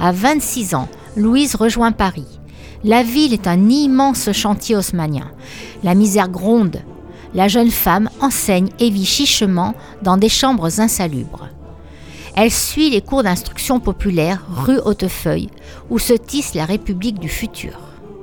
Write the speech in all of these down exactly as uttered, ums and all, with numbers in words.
À vingt-six ans, Louise rejoint Paris. La ville est un immense chantier haussmannien. La misère gronde. La jeune femme enseigne et vit chichement dans des chambres insalubres. Elle suit les cours d'instruction populaire rue Hautefeuille, où se tisse la République du futur.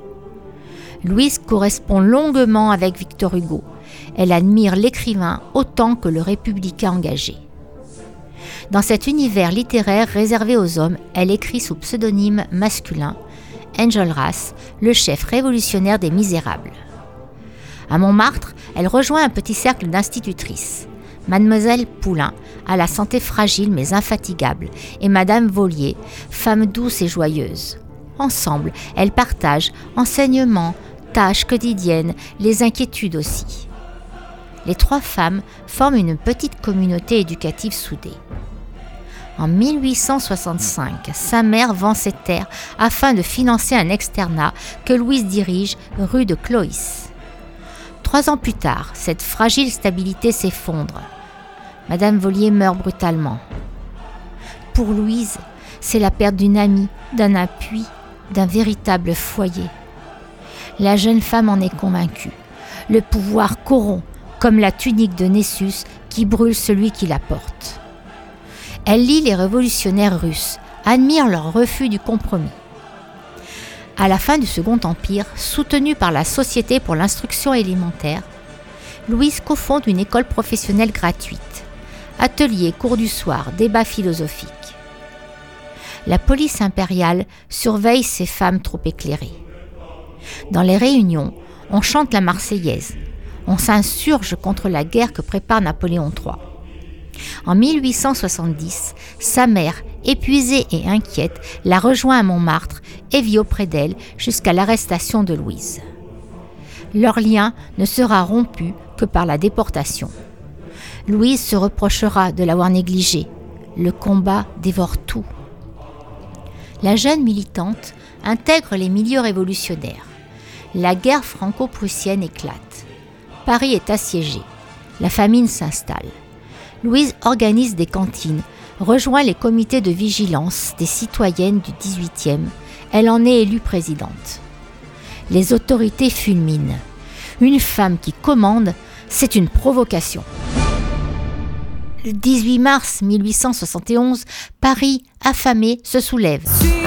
Louise correspond longuement avec Victor Hugo. Elle admire l'écrivain autant que le républicain engagé. Dans cet univers littéraire réservé aux hommes, elle écrit sous pseudonyme masculin Enjolras, le chef révolutionnaire des Misérables. À Montmartre, elle rejoint un petit cercle d'institutrices. Mademoiselle Poulain a la santé fragile mais infatigable et Madame Vollier, femme douce et joyeuse. Ensemble, elles partagent enseignements, tâches quotidiennes, les inquiétudes aussi. Les trois femmes forment une petite communauté éducative soudée. En mille huit cent soixante-cinq, sa mère vend ses terres afin de financer un externat que Louise dirige rue de Cloïs. Trois ans plus tard, cette fragile stabilité s'effondre. Madame Vollier meurt brutalement. Pour Louise, c'est la perte d'une amie, d'un appui, d'un véritable foyer. La jeune femme en est convaincue. Le pouvoir corrompt, comme la tunique de Nessus qui brûle celui qui la porte. Elle lit les révolutionnaires russes, admire leur refus du compromis. À la fin du Second Empire, soutenue par la Société pour l'instruction élémentaire, Louise cofonde une école professionnelle gratuite. Ateliers, cours du soir, débats philosophiques. La police impériale surveille ces femmes trop éclairées. Dans les réunions, on chante la Marseillaise. On s'insurge contre la guerre que prépare Napoléon trois. En mille huit cent soixante-dix, sa mère, épuisée et inquiète, la rejoint à Montmartre et vit auprès d'elle jusqu'à l'arrestation de Louise. Leur lien ne sera rompu que par la déportation. Louise se reprochera de l'avoir négligée. Le combat dévore tout. La jeune militante intègre les milieux révolutionnaires. La guerre franco-prussienne éclate. Paris est assiégé. La famine s'installe. Louise organise des cantines, rejoint les comités de vigilance des citoyennes du dix-huitième. Elle en est élue présidente. Les autorités fulminent. Une femme qui commande, c'est une provocation. Le dix-huit mars mille huit cent soixante et onze, Paris, affamé, se soulève.